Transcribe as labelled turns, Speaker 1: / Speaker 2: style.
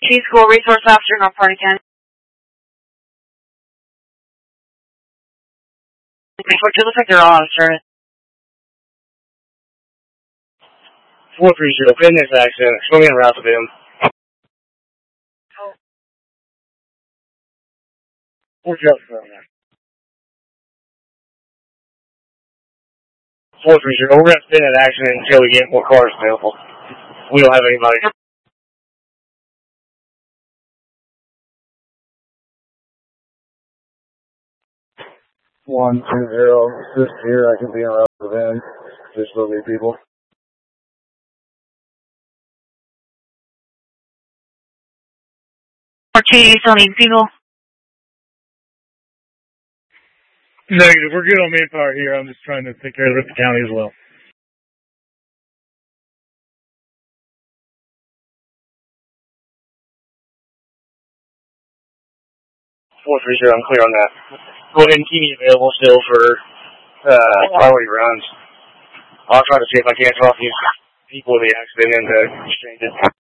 Speaker 1: School Resource Officer, North Party County. It looks like they're all on service.
Speaker 2: 430, business accident. Show me en route to them. 430, we're going to spin that accident until we get more cars available. We don't have anybody. 120, just here, I can be en route to them. Just so many people.
Speaker 1: You still need people?
Speaker 2: Negative, we're good on manpower here. I'm just trying to take care of the county as well. 430, I'm clear on that. Go ahead and keep me available still for priority runs. I'll try to see if I can't drop these people in the accident and exchange it.